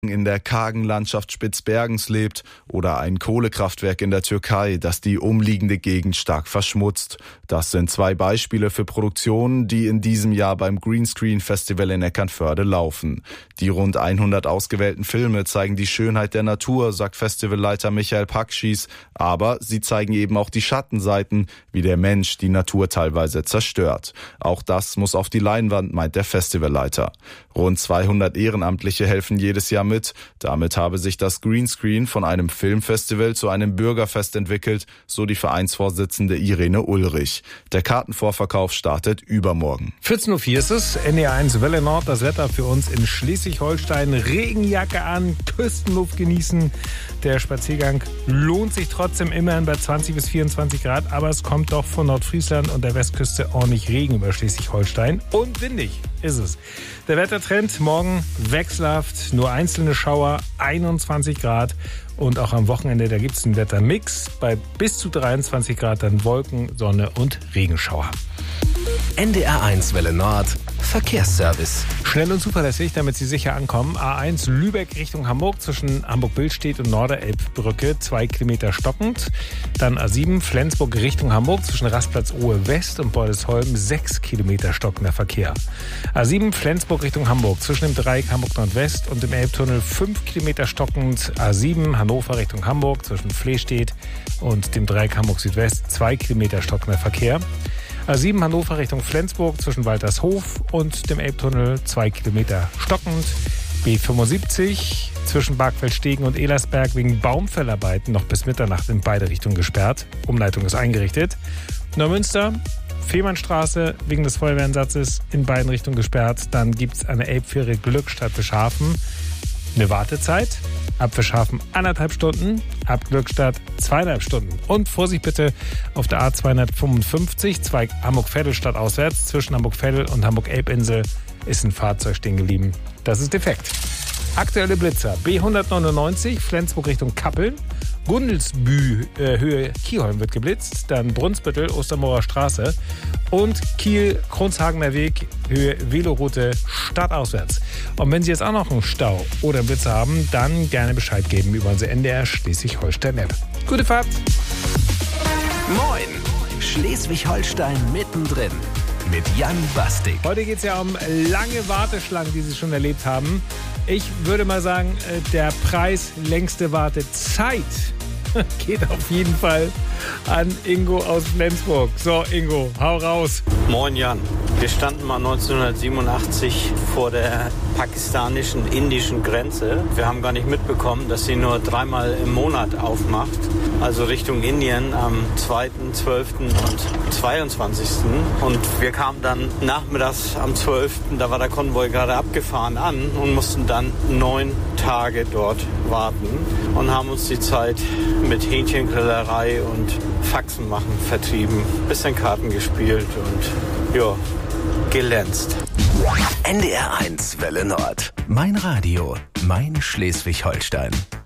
in der kargen Landschaft Spitzbergens lebt oder ein Kohlekraftwerk in der Türkei, das die umliegende Gegend stark verschmutzt. Das sind 2 Beispiele für Produktionen, die in diesem Jahr beim Greenscreen Festival in Eckernförde laufen. Die rund 100 ausgewählten Filme zeigen die Schönheit der Natur, sagt Festivalleiter Michael Pakschis, aber sie zeigen eben auch die Schattenseiten, wie der Mensch die Natur teilweise zerstört. Auch das muss auf die Leinwand, meint der Festivalleiter. Rund 200 Ehrenamtliche helfen jedes Jahr mit. Damit habe sich das Greenscreen von einem Filmfestival zu einem Bürgerfest entwickelt, so die Vereinsvorsitzende Irene Ulrich. Der Kartenvorverkauf startet übermorgen. 14.04 Uhr ist es, NDR1 Welle Nord, das Wetter für uns in Schleswig-Holstein. Regenjacke an, Küstenluft genießen. Der Spaziergang lohnt sich trotzdem immerhin bei 20 bis 24 Grad, aber es kommt doch von Nordfriesland und der Westküste ordentlich Regen über Schleswig-Holstein. Und windig ist es. Der Wettertrend morgen wechselhaft, nur einzelne Schauer, 21 Grad. Und auch am Wochenende, da gibt es einen Wettermix. Bei bis zu 23 Grad dann Wolken, Sonne und Regenschauer. NDR1 Welle Nord, Verkehrsservice. Schnell und zuverlässig, damit Sie sicher ankommen. A1 Lübeck Richtung Hamburg zwischen Hamburg-Billstedt und Norderelbbrücke 2 Kilometer stockend. Dann A7 Flensburg Richtung Hamburg zwischen Rastplatz Ohe West und Bordesholm 6 Kilometer stockender Verkehr. A7 Flensburg Richtung Hamburg zwischen dem Dreieck Hamburg Nordwest und dem Elbtunnel 5 Kilometer stockend. A7 Hannover Richtung Hamburg zwischen Flehstedt und dem Dreieck Hamburg Südwest 2 Kilometer stockender Verkehr. A7 Hannover Richtung Flensburg zwischen Waltershof und dem Elbtunnel 2 Kilometer stockend. B75 zwischen Barkfeldstegen und Elersberg wegen Baumfellarbeiten noch bis Mitternacht in beide Richtungen gesperrt. Umleitung ist eingerichtet. Neumünster, Fehmarnstraße wegen des Feuerwehreinsatzes in beiden Richtungen gesperrt. Dann gibt es eine Elbfähre Glückstadt Fischhafen. Eine Wartezeit. Ab Fischhafen 1,5 Stunden, ab Glückstadt 2,5 Stunden. Und Vorsicht bitte auf der A255, Zweig Hamburg-Veddel stadtauswärts. Zwischen Hamburg-Veddel und Hamburg-Elbinsel ist ein Fahrzeug stehen geblieben. Das ist defekt. Aktuelle Blitzer. B199, Flensburg Richtung Kappeln. Gundelsbü, Höhe Kielholm wird geblitzt. Dann Brunsbüttel, Ostermauer Straße. Und Kiel, Kronshagener Weg, Höhe Veloroute stadtauswärts. Und wenn Sie jetzt auch noch einen Stau oder einen Blitzer haben, dann gerne Bescheid geben über unsere NDR Schleswig-Holstein-App. Gute Fahrt! Moin! Schleswig-Holstein mittendrin. Mit Jan Bastik. Heute geht es ja um lange Warteschlangen, die Sie schon erlebt haben. Ich würde mal sagen, der Preis längste Wartezeit geht auf jeden Fall an Ingo aus Flensburg. So, Ingo, hau raus. Moin Jan. Wir standen mal 1987 vor der pakistanischen, indischen Grenze. Wir haben gar nicht mitbekommen, dass sie nur 3-mal im Monat aufmacht. Also Richtung Indien am 2., 12. und 22. Und wir kamen dann nachmittags am 12., da war der Konvoi gerade abgefahren an und mussten dann 9 Tage dort warten und haben uns die Zeit mit Hähnchengrillerei und Faxen machen vertrieben. Bisschen Karten gespielt und ja, gelänzt. NDR1 Welle Nord. Mein Radio, mein Schleswig-Holstein.